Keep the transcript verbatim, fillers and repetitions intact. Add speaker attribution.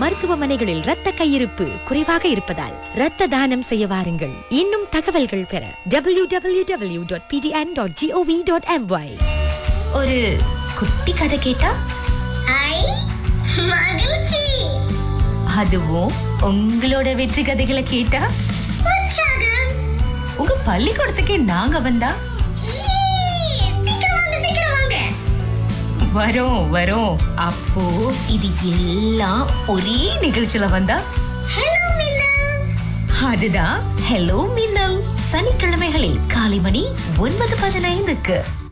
Speaker 1: மருத்துவமனைகளில் இரத்த கையிருப்பு குறைவாக இருப்பதால் இரத்த தானம் செய்ய வாருங்கள். இன்னும் தகவல்கள் பெற W W W dot B T N dot gov dot MY. ஒரு குட்டி கதை கேட்டா
Speaker 2: ஐ மகிழ்ச்சி.
Speaker 1: அதுவும் உங்களோட வெற்றி கதைகளை கேட்டா
Speaker 2: உற்சாகம்.
Speaker 1: உங்க பள்ளிக்கூடத்துக்கே நாங்க வந்தா
Speaker 2: ஈ, சீக்கிரம் வாங்க, சீக்கிரம் வாங்க.
Speaker 1: வரோம் வரோம். அப்போ இது எல்லாம் ஒரே நிகழ்ச்சியில வந்தா
Speaker 2: ஹலோ மீனா.
Speaker 1: அதுதான் ஹலோ மின்னல். சனிக்கிழமைகளில் காலை மணி ஒன்பது பதினைந்துக்கு